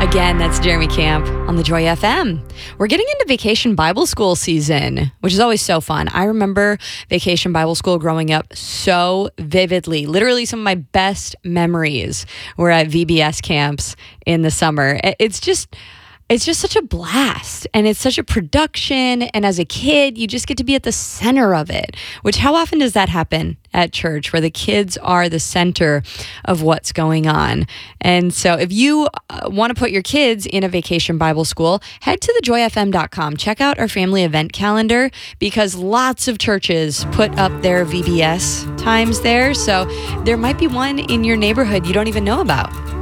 Again, that's Jeremy Camp on the Joy FM. We're getting into Vacation Bible School season, which is always so fun. I remember Vacation Bible School growing up so vividly. Literally, some of my best memories were at VBS camps in the summer. It's just such a blast, and it's such a production, and as a kid you just get to be at the center of it, which how often does that happen at church, where the kids are the center of what's going on? And so if you want to put your kids in a Vacation Bible School, head to thejoyfm.com. Check out our family event calendar, because lots of churches put up their VBS times there, so there might be one in your neighborhood you don't even know about.